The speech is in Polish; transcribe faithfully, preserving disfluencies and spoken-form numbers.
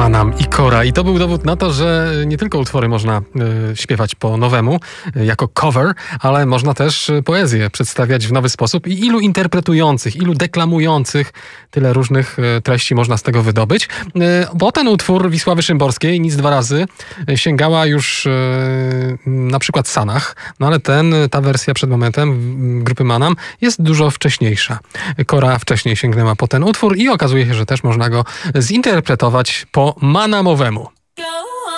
Manam i Kora. I to był dowód na to, że nie tylko utwory można y, śpiewać po nowemu, y, jako cover, ale można też poezję przedstawiać w nowy sposób. I ilu interpretujących, ilu deklamujących, tyle różnych y, treści można z tego wydobyć. Y, bo ten utwór Wisławy Szymborskiej, Nic dwa razy, y, sięgała już y, na przykład Sanach, no ale ten, ta wersja przed momentem y, grupy Manam jest dużo wcześniejsza. Kora wcześniej sięgnęła po ten utwór i okazuje się, że też można go zinterpretować po manamowemu.